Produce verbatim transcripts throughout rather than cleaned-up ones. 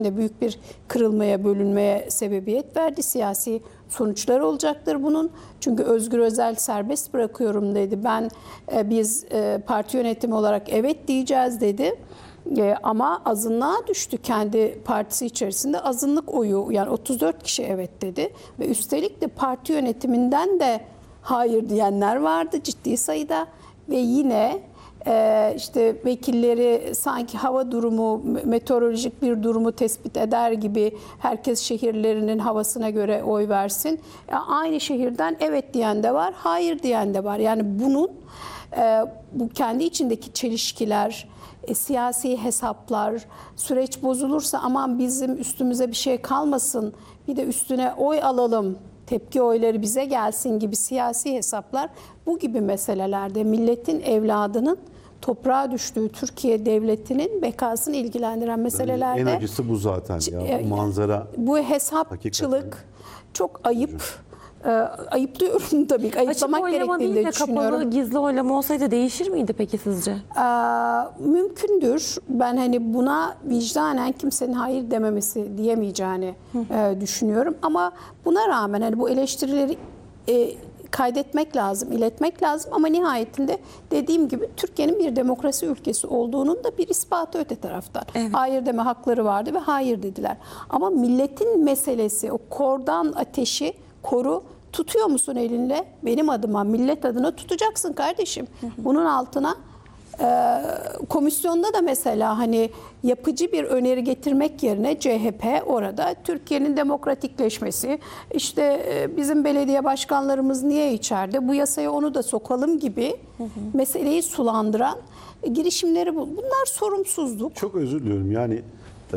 büyük bir kırılmaya, bölünmeye sebebiyet verdi. Siyasi sonuçlar olacaktır bunun. Çünkü Özgür Özel serbest bırakıyorum dedi. Ben e, biz e, parti yönetimi olarak evet diyeceğiz dedi. E, ama azınlığa düştü kendi partisi içerisinde. Azınlık oyu, yani otuz dört kişi evet dedi. Ve üstelik de parti yönetiminden de hayır diyenler vardı ciddi sayıda. Ve yine Ee, işte vekilleri sanki hava durumu, meteorolojik bir durumu tespit eder gibi herkes şehirlerinin havasına göre oy versin. Ya aynı şehirden evet diyen de var, hayır diyen de var. Yani bunun e, bu kendi içindeki çelişkiler, e, siyasi hesaplar, süreç bozulursa aman bizim üstümüze bir şey kalmasın, bir de üstüne oy alalım, tepki oyları bize gelsin gibi siyasi hesaplar bu gibi meselelerde milletin evladının toprağa düştüğü Türkiye devletinin bekasını ilgilendiren meselelerde en acısı bu zaten ya. Bu manzara. Bu hesapçılık hakikaten çok ayıp. E, ayıplıyorum tabii. Ayıplamak gerektiğini de düşünüyorum. Kapalı gizli oylama olsaydı değişir miydi peki sizce? E, mümkündür. Ben hani buna vicdanen kimsenin hayır dememesi diyemeyeceğini e, düşünüyorum. Ama buna rağmen hani bu eleştirileri e, kaydetmek lazım, iletmek lazım ama nihayetinde dediğim gibi Türkiye'nin bir demokrasi ülkesi olduğunun da bir ispatı öte taraftan. Evet. Hayır deme hakları vardı ve hayır dediler. Ama milletin meselesi, o kordan ateşi koru, tutuyor musun elinle? Benim adıma, millet adına tutacaksın kardeşim. Hı hı. Bunun altına e, komisyonda da mesela hani yapıcı bir öneri getirmek yerine C H P orada Türkiye'nin demokratikleşmesi, işte e, bizim belediye başkanlarımız niye içeride, bu yasaya onu da sokalım gibi hı hı. meseleyi sulandıran e, girişimleri bu. Bunlar sorumsuzluk. Çok özür diliyorum yani e,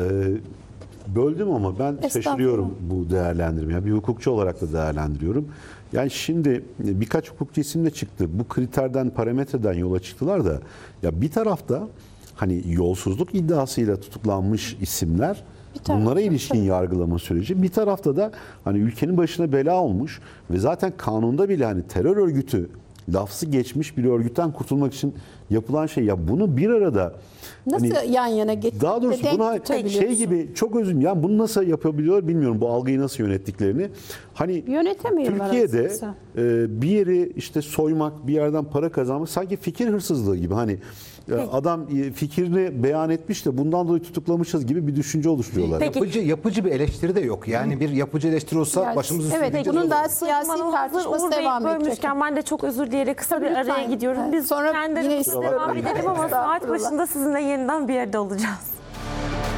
böldüm ama ben şaşırıyorum bu değerlendirmeye. Bir hukukçu olarak da değerlendiriyorum. Yani şimdi birkaç hukuk kesim de çıktı. Bu kriterden, parametreden yola çıktılar da ya bir tarafta hani yolsuzluk iddiasıyla tutuklanmış isimler, bunlara ilişkin yargılama süreci. Bir tarafta da hani ülkenin başına bela olmuş ve zaten kanunda bile hani terör örgütü lafzı geçmiş bir örgütten kurtulmak için yapılan şey. Ya bunu bir arada nasıl hani, yan yana getirip daha doğrusu buna şey gibi çok özür dilerim. Yani bunu nasıl yapabiliyorlar bilmiyorum. Bu algıyı nasıl yönettiklerini. Hani Türkiye'de e, bir yeri işte soymak, bir yerden para kazanmak sanki fikir hırsızlığı gibi. Hani Peki. adam fikrini beyan etmiş de bundan dolayı tutuklamışız gibi bir düşünce oluşturuyorlar. Peki. Yapıcı yapıcı bir eleştiri de yok. Yani bir yapıcı eleştiri olsa yani, başımızı evet, evet, bunun daha siyasi tartışması devam edecek. Ben de çok özür dileyerek kısa bir araya gidiyorum. Biz sonra kendi devam edelim ama saat başında sizinle yeniden bir yerde olacağız.